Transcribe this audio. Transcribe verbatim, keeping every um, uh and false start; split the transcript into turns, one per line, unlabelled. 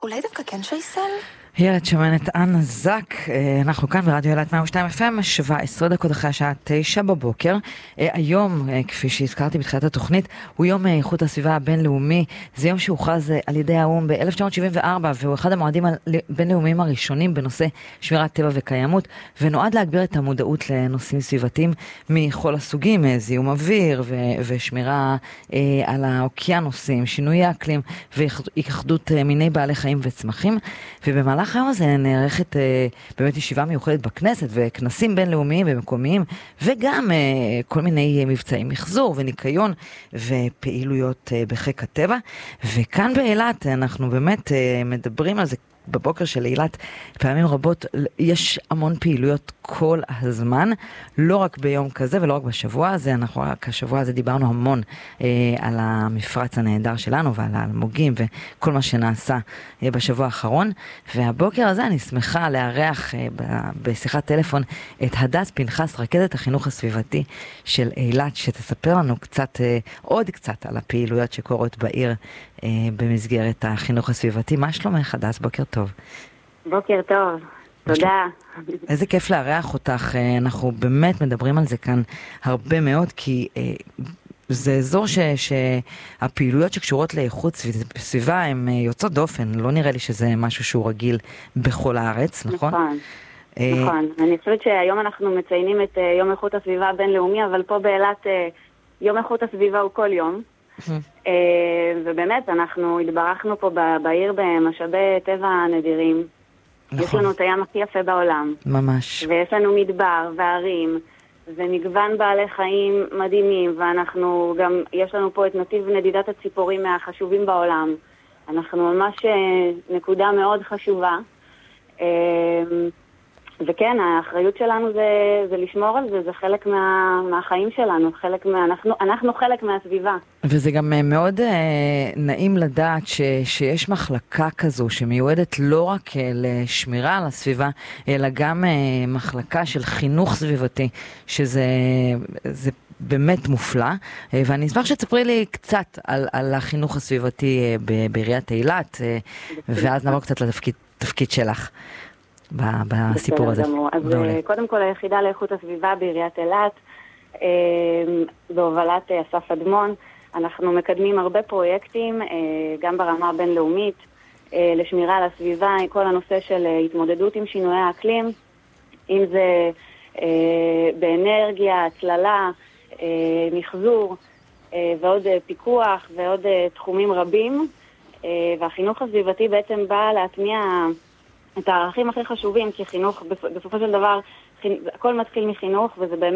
אולי דווקא כן שייסל?
ילד שמנת אנה זק, אנחנו כאן ברדיו אילת מאה ושתיים אף אם, שבע עשרה דקות אחרי השעה תשע בבוקר. היום, כפי שהזכרתי בתחילת התוכנית, הוא יום איכות הסביבה הבינלאומי. זה יום שהוכרז על ידי האו"ם ב-אלף תשע מאות שבעים וארבע, והוא אחד המועדים הבינלאומיים הראשונים בנושא שמירת טבע וקיימות, ונועד להגביר את המודעות לנושאים סביבתיים מכל הסוגים, זיהום אוויר ו- ושמירה אה, על האוקיינוסים, שינוי האקלים והתאחדות מיני בעלי חיים וצמחים. ובמהלך היום הזה נערכת אה, באמת ישיבה מיוחדת בכנסת וכנסים בינלאומיים ומקומיים, וגם אה, כל מיני מבצעים מחזור וניקיון ופעילויות אה, בחיק הטבע. וכאן באילת אנחנו באמת אה, מדברים על זה בבוקר של אילת פעמים רבות. יש המון פעילויות כל הזמן, לא רק ביום כזה ולא רק בשבוע הזה. אנחנו רק השבוע הזה דיברנו המון אה, על המפרץ הנהדר שלנו ועל האלמוגים וכל מה שנעשה אה, בשבוע האחרון. והבוקר הזה אני שמחה לארח אה, ב- בשיחת טלפון את הדס פנחס, רכזת החינוך הסביבתי של אילת, שתספר לנו קצת, אה, עוד קצת על הפעילויות שקורות בעיר אה, במסגרת החינוך הסביבתי. מה שלומך, הדס? בוקר טוב.
בוקר טוב, תודה.
איזה כיף לארח אותך. אנחנו באמת מדברים על זה כאן הרבה מאוד, כי זה אזור ש, שהפעילויות שקשורות לאיכות סביבה הן יוצאות דופן. לא נראה לי שזה משהו שהוא רגיל בכל הארץ, נכון?
נכון, נכון. אני חושבת שהיום אנחנו מציינים את יום איכות הסביבה הבינלאומי, אבל פה באילת יום איכות הסביבה הוא כל יום. ובאמת אנחנו התברכנו פה בעיר במשאבי טבע נדירים. נכון. יש לנו את הים הכי יפה בעולם.
ממש.
ויש לנו מדבר וערים ומגוון בעלי חיים מדהימים, ואנחנו גם, יש לנו פה את נתיב נדידת הציפורים מהחשובים בעולם. אנחנו ממש נקודה מאוד חשובה. וכן, האחריות שלנו זה, זה לשמור על זה, זה חלק מה, מהחיים שלנו, חלק מה, אנחנו, אנחנו חלק מהסביבה.
וזה גם מאוד אה, נעים לדעת ש, שיש מחלקה כזו שמיועדת לא רק אה, לשמירה על הסביבה, אלא גם אה, מחלקה של חינוך סביבתי, שזה זה באמת מופלא. אה, ואני אשמח שתספרי לי קצת על, על החינוך הסביבתי אה, ב, בעיריית אילת, אה, ואז נעבור קצת לתפקיד תפקיד שלך. בסיפור הזה.
אז קודם כל היחידה לאיכות הסביבה בעיריית אילת, בהובלת אסף אדמון, אנחנו מקדמים הרבה פרויקטים, גם ברמה הבינלאומית, לשמירה על הסביבה, כל הנושא של התמודדות עם שינויי האקלים, אם זה באנרגיה, הצללה, מחזור, ועוד פיקוח, ועוד תחומים רבים, והחינוך הסביבתי בעצם בא להטמיע את הערכים הכי חשובים, כי חינוך, בסופו של דבר, הכל מתחיל מחינוך, וזה באמת